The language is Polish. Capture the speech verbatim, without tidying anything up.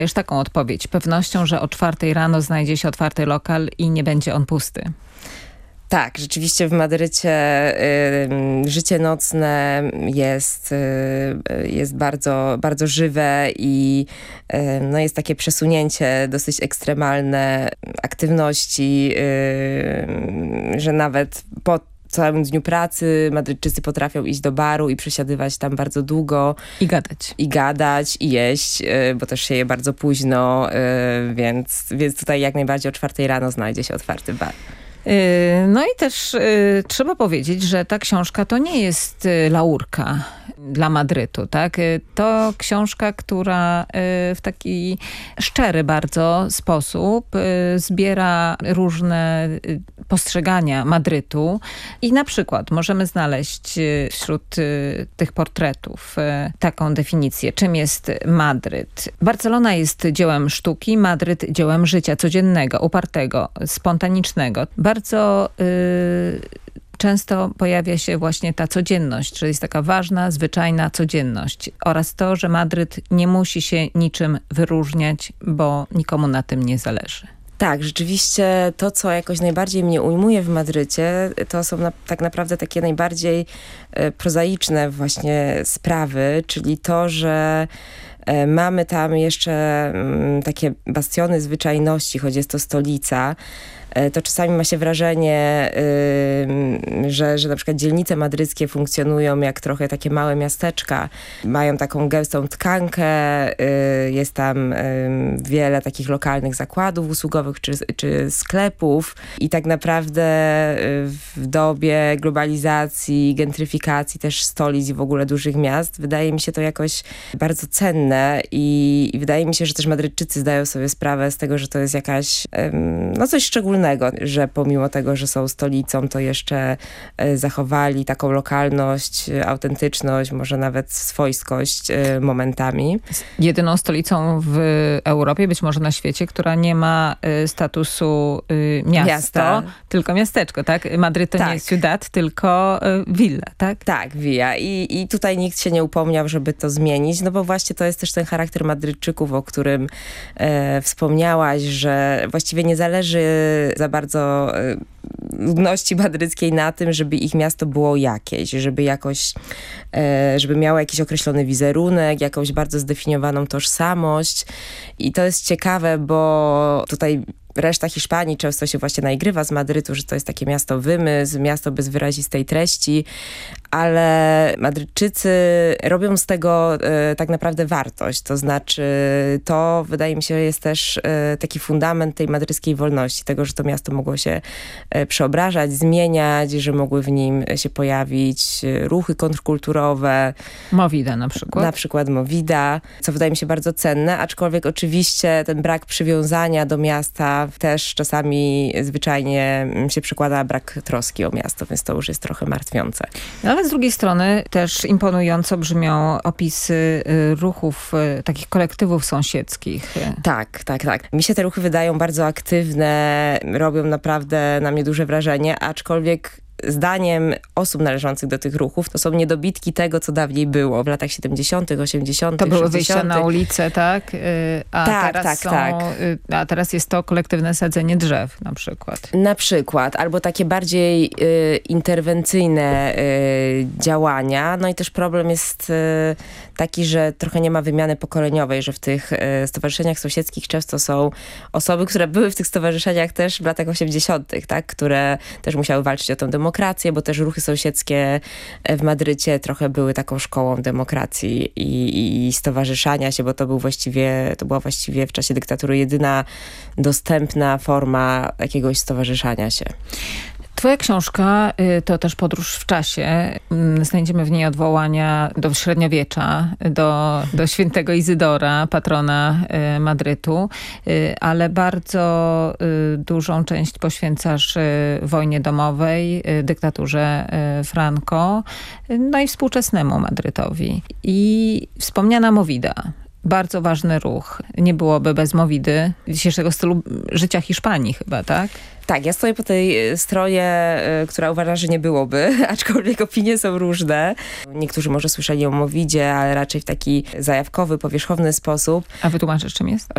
Już taką odpowiedź. Pewnością, że o czwartej rano znajdzie się otwarty lokal i nie będzie on pusty. Tak, rzeczywiście w Madrycie y, życie nocne jest, y, jest bardzo, bardzo żywe i y, no jest takie przesunięcie dosyć ekstremalne aktywności, y, że nawet po całym dniu pracy Madrytczycy potrafią iść do baru i przesiadywać tam bardzo długo. I gadać. I gadać, i jeść, y, bo też się je bardzo późno, y, więc, więc tutaj jak najbardziej o czwartej rano znajdzie się otwarty bar. No i też y, trzeba powiedzieć, że ta książka to nie jest y, laurka dla Madrytu, tak? Y, to książka, która y, w taki szczery bardzo sposób y, zbiera różne y, postrzegania Madrytu i na przykład możemy znaleźć y, wśród y, tych portretów y, taką definicję, czym jest Madryt. Barcelona jest dziełem sztuki, Madryt dziełem życia codziennego, upartego, spontanicznego. Bardzo y, często pojawia się właśnie ta codzienność, że jest taka ważna, zwyczajna codzienność oraz to, że Madryt nie musi się niczym wyróżniać, bo nikomu na tym nie zależy. Tak, rzeczywiście to, co jakoś najbardziej mnie ujmuje w Madrycie, to są na, tak naprawdę takie najbardziej e, prozaiczne właśnie sprawy, czyli to, że e, mamy tam jeszcze m, takie bastiony zwyczajności, choć jest to stolica. To czasami ma się wrażenie, yy, że, że na przykład dzielnice madryckie funkcjonują jak trochę takie małe miasteczka. Mają taką gęstą tkankę, yy, jest tam yy, wiele takich lokalnych zakładów usługowych czy, czy sklepów i tak naprawdę yy, w dobie globalizacji, gentryfikacji też stolic i w ogóle dużych miast wydaje mi się to jakoś bardzo cenne i, i wydaje mi się, że też Madrytczycy zdają sobie sprawę z tego, że to jest jakaś, yy, no coś szczególnego, że pomimo tego, że są stolicą, to jeszcze zachowali taką lokalność, autentyczność, może nawet swojskość momentami. Jedyną stolicą w Europie, być może na świecie, która nie ma statusu miasta, Miasta. tylko miasteczko, tak? Madryt to tak. nie jest ciudad, tylko villa, tak? Tak, villa. I, I tutaj nikt się nie upomniał, żeby to zmienić, no bo właśnie to jest też ten charakter Madrytczyków, o którym e, wspomniałaś, że właściwie nie zależy za bardzo ludności madryckiej na tym, żeby ich miasto było jakieś, żeby jakoś, żeby miało jakiś określony wizerunek, jakąś bardzo zdefiniowaną tożsamość. I to jest ciekawe, bo tutaj reszta Hiszpanii często się właśnie naigrywa z Madrytu, że to jest takie miasto wymysł, miasto bez wyrazistej treści, ale Madrytczycy robią z tego e, tak naprawdę wartość. To znaczy to wydaje mi się jest też e, taki fundament tej madryckiej wolności, tego, że to miasto mogło się e, przeobrażać, zmieniać, że mogły w nim się pojawić ruchy kontrkulturowe. Movida na przykład. Na przykład Movida, co wydaje mi się bardzo cenne, aczkolwiek oczywiście ten brak przywiązania do miasta też czasami zwyczajnie się przekłada na brak troski o miasto, więc to już jest trochę martwiące. No ale z drugiej strony też imponująco brzmią opisy ruchów, takich kolektywów sąsiedzkich. Tak, tak, tak. Mi się te ruchy wydają bardzo aktywne, robią naprawdę na mnie duże wrażenie, aczkolwiek zdaniem osób należących do tych ruchów, to są niedobitki tego, co dawniej było w latach siedemdziesiątych, osiemdziesiątych, To były sześćdziesiątych. wyjścia na ulicę, tak? A, tak, teraz tak, są, tak. a teraz jest to kolektywne sadzenie drzew na przykład. Na przykład, albo takie bardziej y, interwencyjne y, działania. No i też problem jest y, taki, że trochę nie ma wymiany pokoleniowej, że w tych y, stowarzyszeniach sąsiedzkich często są osoby, które były w tych stowarzyszeniach też w latach osiemdziesiątych, tak? Które też musiały walczyć o tę demokrację, bo też ruchy sąsiedzkie w Madrycie trochę były taką szkołą demokracji i, i stowarzyszania się, bo to był właściwie, to była właściwie w czasie dyktatury jedyna dostępna forma jakiegoś stowarzyszania się. Twoja książka y, to też podróż w czasie. Y, znajdziemy w niej odwołania do średniowiecza, do, do świętego Izydora, patrona y, Madrytu, y, ale bardzo y, dużą część poświęcasz y, wojnie domowej, y, dyktaturze y, Franco, y, no i współczesnemu Madrytowi. I wspomniana Movida. Bardzo ważny ruch. Nie byłoby bez Mowidy dzisiejszego stylu życia Hiszpanii chyba, tak? Tak, ja stoję po tej stronie, y, która uważa, że nie byłoby, aczkolwiek opinie są różne. Niektórzy może słyszeli o Mowidzie, ale raczej w taki zajawkowy, powierzchowny sposób. A wytłumaczysz, czym jest?